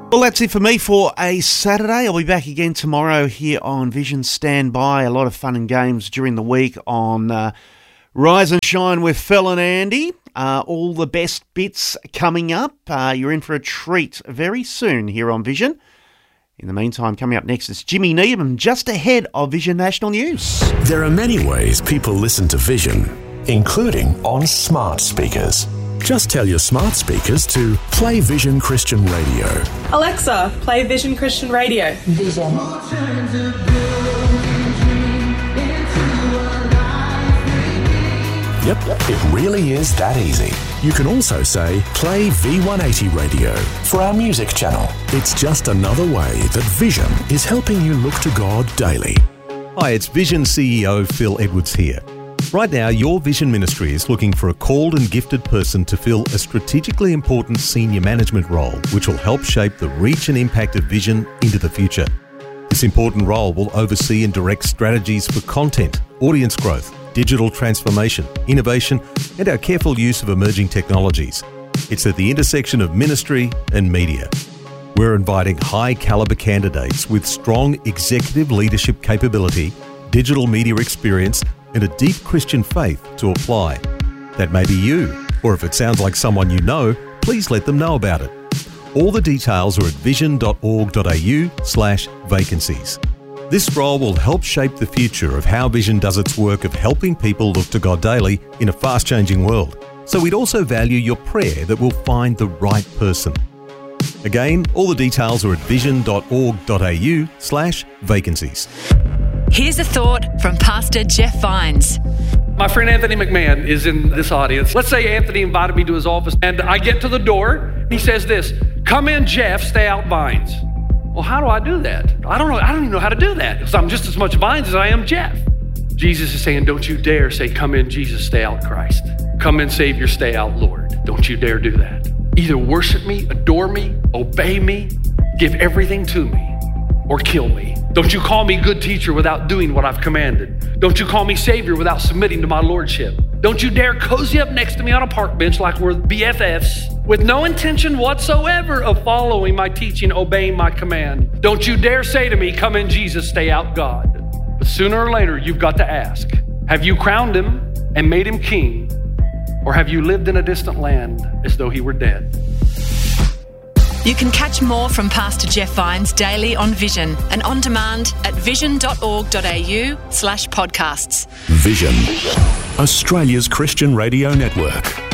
Well, that's it for me for a Saturday. I'll be back again tomorrow here on Vision Standby. A lot of fun and games during the week on Rise and Shine with Phil and Andy. All the best bits coming up. You're in for a treat very soon here on Vision. In the meantime, coming up next is Jimmy Needham, just ahead of Vision National News. There are many ways people listen to Vision, including on smart speakers. Just tell your smart speakers to play Vision Christian Radio. Alexa, play Vision Christian Radio. Vision. Yep, it really is that easy. You can also say, play V180 Radio for our music channel. It's just another way that Vision is helping you look to God daily. Hi, it's Vision CEO Phil Edwards here. Right now, your Vision Ministry is looking for a called and gifted person to fill a strategically important senior management role, which will help shape the reach and impact of Vision into the future. This important role will oversee and direct strategies for content, audience growth, digital transformation, innovation, and our careful use of emerging technologies. It's at the intersection of ministry and media. We're inviting high-caliber candidates with strong executive leadership capability, digital media experience, and a deep Christian faith to apply. That may be you, or if it sounds like someone you know, please let them know about it. All the details are at vision.org.au/vacancies. This role will help shape the future of how Vision does its work of helping people look to God daily in a fast-changing world. So we'd also value your prayer that we'll find the right person. Again, all the details are at vision.org.au/vacancies. Here's a thought from Pastor Jeff Vines. My friend Anthony McMahon is in this audience. Let's say Anthony invited me to his office and I get to the door and he says this, "Come in, Jeff, stay out Vines." Well, how do I do that? I don't know. I don't even know how to do that because I'm just as much Vines as I am Jeff. Jesus is saying, don't you dare say, "Come in, Jesus, stay out Christ. Come in, Savior, stay out Lord." Don't you dare do that. Either worship me, adore me, obey me, give everything to me, or kill me. Don't you call me good teacher without doing what I've commanded. Don't you call me Savior without submitting to my Lordship. Don't you dare cozy up next to me on a park bench like we're BFFs with no intention whatsoever of following my teaching, obeying my command. Don't you dare say to me, "Come in, Jesus, stay out God." But sooner or later, you've got to ask, have you crowned him and made him king, or have you lived in a distant land as though he were dead? You can catch more from Pastor Jeff Vines daily on Vision and on demand at vision.org.au/podcasts. Vision, Australia's Christian radio network.